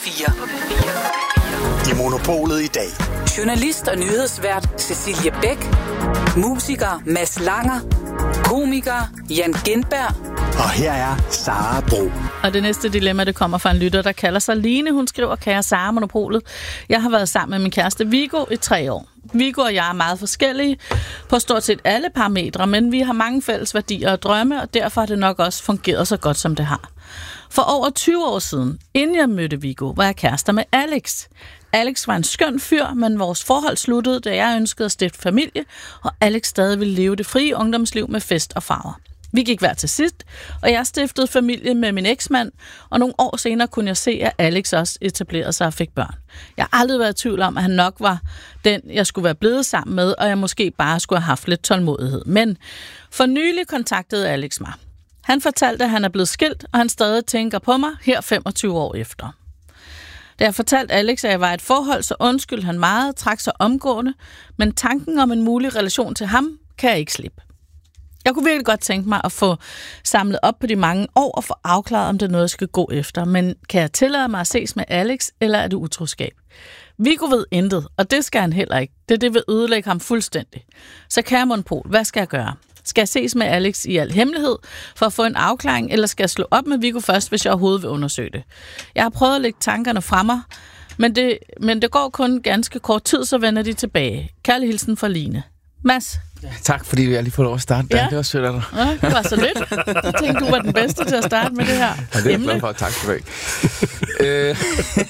P4. I Monopolet i dag. Journalist og nyhedsvært Cecilie Bæk. Musiker Mads Langer. Komiker Jan Gintberg. Og her er Sara Bro. Og det næste dilemma, det kommer fra en lytter, der kalder sig Line. Hun skriver, kære Sara Monopolet. Jeg har været sammen med min kæreste Viggo i 3 år. Viggo og jeg er meget forskellige på stort set alle parametre, men vi har mange fælles værdier og drømme, og derfor har det nok også fungeret så godt, som det har. For over 20 år siden, inden jeg mødte Viggo, var jeg kærester med Alex. Alex var en skøn fyr, men vores forhold sluttede, da jeg ønskede at stifte familie, og Alex stadig ville leve det frie ungdomsliv med fest og farver. Vi gik hver til sidst, og jeg stiftede familie med min eksmand, og nogle år senere kunne jeg se, at Alex også etablerede sig og fik børn. Jeg har aldrig været i tvivl om, at han nok var den, jeg skulle være blevet sammen med, og jeg måske bare skulle have haft lidt tålmodighed. Men for nylig kontaktede Alex mig. Han fortalte, at han er blevet skilt, og han stadig tænker på mig her 25 år efter. Da jeg fortalte Alex, at jeg var i et forhold, så undskyldte han meget, trak sig omgående, men tanken om en mulig relation til ham kan jeg ikke slippe. Jeg kunne virkelig godt tænke mig at få samlet op på de mange år og få afklaret, om det er noget, jeg skal gå efter. Men kan jeg tillade mig at ses med Alex, eller er det utroskab? Viggo ved intet, og det skal han heller ikke. Det vil ødelægge ham fuldstændig. Så kære Monopol, hvad skal jeg gøre? Skal jeg ses med Alex i al hemmelighed for at få en afklaring, eller skal jeg slå op med Viggo først, hvis jeg overhovedet vil undersøge det? Jeg har prøvet at lægge tankerne fra mig, men det går kun ganske kort tid, så vender de tilbage. Kærlig hilsen fra Line. Mads? Ja, tak, fordi jeg lige får lov at starte der. Ja. Det var sødt af dig. Ja, det var så lidt. Jeg tænkte, du var den bedste til at starte med det her Ja, det er emne. jeg glad for. Tak skal du have.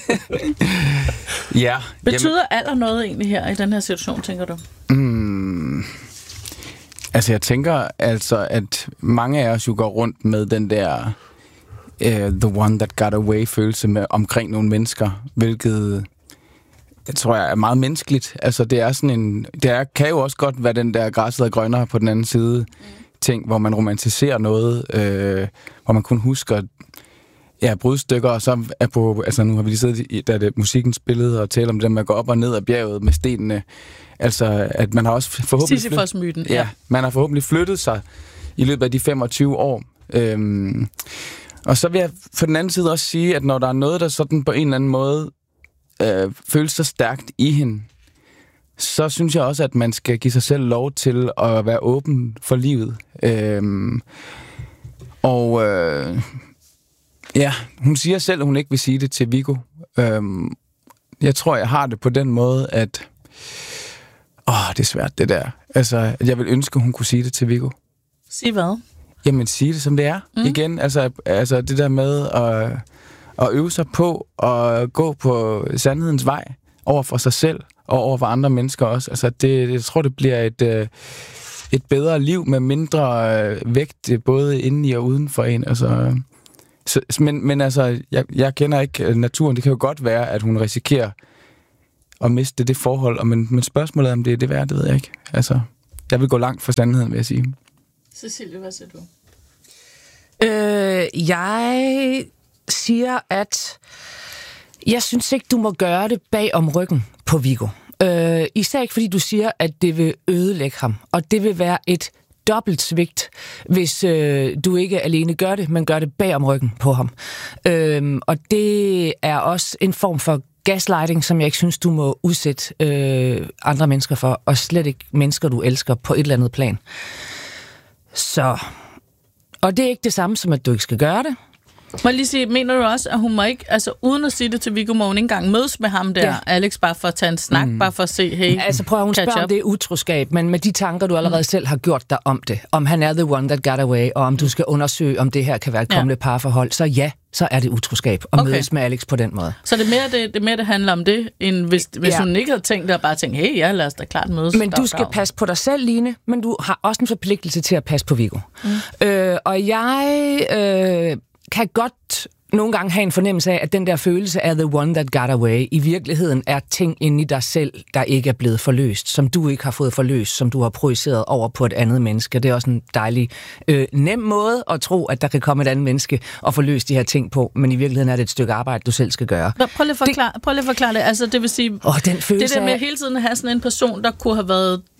Ja. Betyder alder noget egentlig her i den her situation, tænker du? Altså, jeg tænker altså, at mange af os jo går rundt med den der the one that got away-følelse med omkring nogle mennesker, hvilket det tror jeg er meget menneskeligt. Altså, det er sådan en... kan jo også godt være den der græsset er grønnere på den anden side ting, hvor man romantiserer noget, hvor man kun husker brudstykker, og så er på... Altså, nu har vi lige siddet da det musikken spillede og talt om det med at gå op og ned ad bjerget med stenene. Altså, at man har også forhåbentlig... Sisyfos-myten. Ja, man har forhåbentlig flyttet sig i løbet af de 25 år. Og så vil jeg på den anden side også sige, at når der er noget, der sådan på en eller anden måde føles så stærkt i hende, så synes jeg også, at man skal give sig selv lov til at være åben for livet. Hun siger selv, at hun ikke vil sige det til Viggo. Jeg tror, jeg har det på den måde, at det er svært det der. Altså, jeg vil ønske, at hun kunne sige det til Viggo. Sig hvad? Jamen, sige det som det er. Igen, altså det der med at øve sig på at gå på sandhedens vej over for sig selv og over for andre mennesker også. Altså, jeg tror, det bliver et bedre liv med mindre vægt, både inde og uden for en. Altså, men altså, jeg kender ikke naturen. Det kan jo godt være, at hun risikerer at miste det forhold. Men spørgsmålet om det er det værd, det ved jeg ikke. Altså, jeg vil gå langt for sandheden, vil jeg sige. Cecilie, hvad siger du? Jeg siger, at jeg synes ikke, du må gøre det bag om ryggen på Viggo. Især ikke, fordi du siger, at det vil ødelægge ham. Og det vil være et dobbelt svigt, hvis du ikke alene gør det, men gør det bag om ryggen på ham. Og det er også en form for gaslighting, som jeg ikke synes, du må udsætte andre mennesker for, og slet ikke mennesker, du elsker på et eller andet plan. Så... Og det er ikke det samme som, at du ikke skal gøre det. Må jeg lige sige, mener du også, at hun må ikke, altså uden at sige det til Viggo, må hun ikke engang mødes med ham der, Alex, bare for at tage en snak, bare for at se, hey, altså prøv at hun spørger, om det er utroskab, men med de tanker, du allerede selv har gjort dig om det, om han er the one that got away, og om du skal undersøge, om det her kan være et kommende parforhold, så er det utroskab at mødes med Alex på den måde. Så det er mere det handler om det, end hvis hun ikke havde tænkt det, og bare tænkt, hey, lad os da klart mødes. Men du skal passe på dig selv, Line, men du har også en forpligtelse til at passe på Viggo. Og jeg kan godt nogle gange have en fornemmelse af, at den der følelse af the one that got away, i virkeligheden er ting inde i dig selv, der ikke er blevet forløst, som du ikke har fået forløst, som du har projiceret over på et andet menneske. Det er også en dejlig, nem måde at tro, at der kan komme et andet menneske og forløse de her ting på, men i virkeligheden er det et stykke arbejde, du selv skal gøre. Prøv lige at forklare det. Altså, det vil sige, den følelse det der med hele tiden at have sådan en person, der kunne have været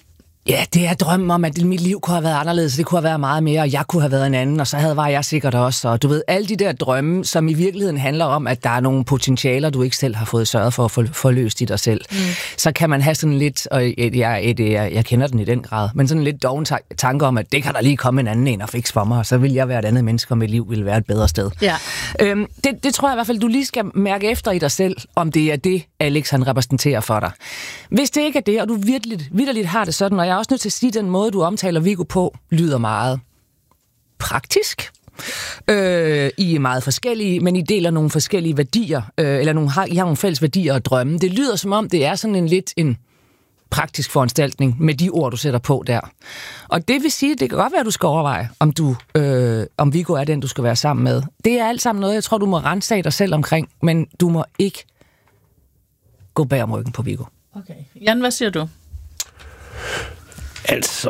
Ja, det er drømmen om, at mit liv kunne have været anderledes, det kunne have været meget mere, og jeg kunne have været en anden, og så var jeg sikkert også. Og du ved, alle de der drømme, som i virkeligheden handler om, at der er nogle potentialer, du ikke selv har fået sørget for at få løst i dig selv. Så kan man have sådan lidt, og jeg kender den i den grad, men sådan lidt doven tanke om, at det kan der lige komme en anden en og fikse for mig, og så vil jeg være et andet menneske, og mit liv vil være et bedre sted. Ja. Det tror jeg i hvert fald, du lige skal mærke efter i dig selv, om det er det, Alex han repræsenterer for dig. Hvis det ikke er det, og du vitterligt har det sådan, og jeg er også nødt til at sige, at den måde, du omtaler Viggo på, lyder meget praktisk. I er meget forskellige, men I deler nogle forskellige værdier, eller I har nogle fælles værdier og drømme. Det lyder som om, det er sådan en praktisk foranstaltning med de ord, du sætter på der. Og det vil sige, det kan godt være, at du skal overveje, om Viggo er den, du skal være sammen med. Det er alt sammen noget, jeg tror, du må ransage dig selv omkring, men du må ikke gå bag om ryggen på Viggo. Okay. Jan, hvad siger du? Altså,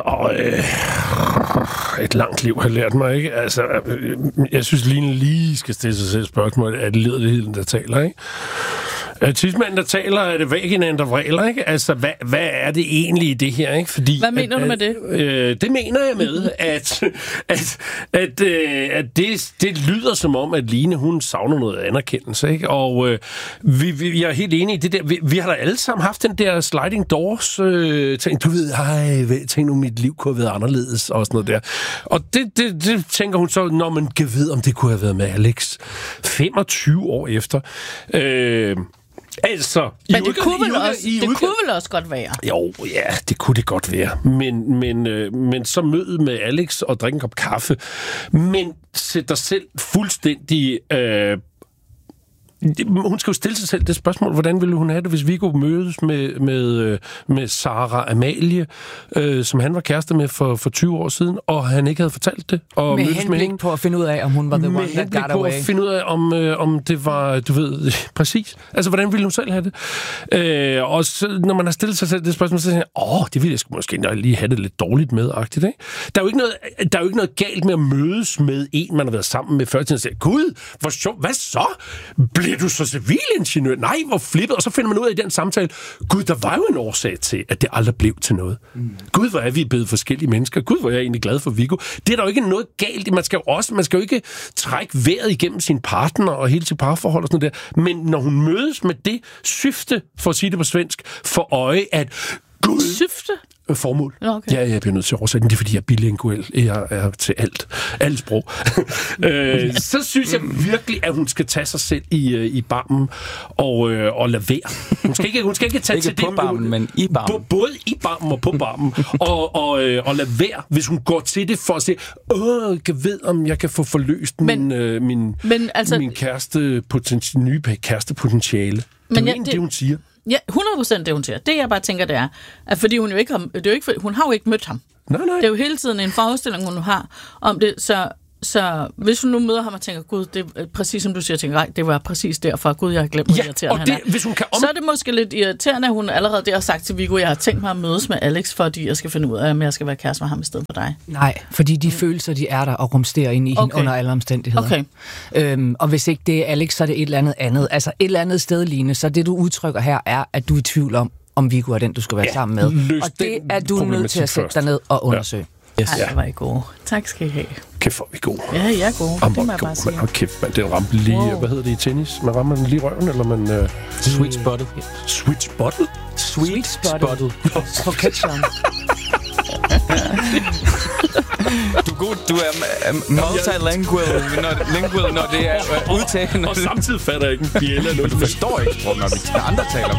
et langt liv har lært mig, ikke? Altså, jeg synes, Line lige skal stille sig selv spørgsmål, er det liderligheden, der taler, ikke? Tidsmanden, der taler, er det vaginaen, der vræler, ikke? Altså, hvad er det egentlig i det her, ikke? Fordi, hvad mener du med det? Det mener jeg med, at det lyder som om, at Line, hun savner noget anerkendelse, ikke? Og jeg er helt enig i det der. Vi har da alle sammen haft den der sliding doors ting. Du ved, tænk nu, mit liv kunne have været anderledes, og sådan noget der. Og det tænker hun så, når man kan vide, om det kunne have været med Alex 25 år efter. Altså, men det kunne vel også godt være. Jo, ja, det kunne det godt være. Men så mødet med Alex og drikke en kop kaffe. Men sæt dig selv fuldstændig... hun skal jo stille sig selv det spørgsmål, hvordan ville hun have det, hvis Viggo mødes med Sara Amalie, som han var kæreste med for 20 år siden, og han ikke havde fortalt det. Og med henblik på at finde ud af, om hun var the one that got away. Med henblik på at finde ud af, om det var, du ved, præcis. Altså, hvordan ville hun selv have det? Og så, når man har stillet sig selv det spørgsmål, så siger jeg, det ville jeg måske lige have det lidt dårligt med-agtigt, ikke? Der er jo ikke noget galt med at mødes med en, man har været sammen med før tiden, og siger, gud, hvor sjovt, hvad så? Bliver du så civilingeniør? Nej, hvor flippet. Og så finder man ud af i den samtale, gud, der var jo en årsag til, at det aldrig blev til noget. Gud, hvor er vi blevet forskellige mennesker. Gud, hvor er jeg egentlig glad for Viggo. Det er der jo ikke noget galt i. Man skal jo ikke trække vejret igennem sin partner og hele sit parforhold og sådan noget der. Men når hun mødes med det syfte, for at sige det på svensk, for øje, at gud... Syfte? Formål. Okay. Ja, jeg bliver nødt til at oversætte den. Det er, fordi jeg er bilinguel. Jeg er til alt sprog. Så synes jeg virkelig, at hun skal tage sig selv i barmen og lade være. Hun skal ikke tage ikke til på det. Barmen, men i barmen. Både i barmen og på barmen. og lade være, hvis hun går til det for at se, jeg ved, om jeg kan få forløst min nye kærestepotentiale. Det er det, hun siger. Ja, 100% det, hun siger. Det, jeg bare tænker, det er, at fordi hun jo ikke har, hun har jo ikke mødt ham. Nej. Det er jo hele tiden en forestilling, hun har om det, så hvis hun nu møder ham og tænker, gud, det er præcis som du siger, tænker, det var præcis derfor, gud, jeg har glemt, hvor irriterende han er. Hvis hun kan så er det måske lidt irriterende, at hun allerede der har sagt til Viggo, jeg har tænkt mig at mødes med Alex, fordi jeg skal finde ud af, om jeg skal være kæreste med ham i stedet for dig. Nej, fordi de følelser, de er der og rumsterer ind i hende under alle omstændigheder. Okay. Og hvis ikke det er Alex, så er det et eller andet. Altså et eller andet sted, Line, så det du udtrykker her er, at du er i tvivl om Viggo er den, du skal være sammen med. Og det er du nødt til at sætte dig ned og undersøge. Yes. Ej, var I gode. Tak skal I have. Kæft, hvor er vi gode. Ja, jeg er gode. Det må jeg bare sige. Kæft, man, den ramte lige... Hvad hedder det i tennis? Man rammer den lige røven, eller man... Sweet spotted. Sweet spotted? Sweet spotted. På catcheren. Du er multilingual, når det er udtagende. Og samtidig fatter jeg ikke en bjælle. Men du forstår ikke, når vi andre taler.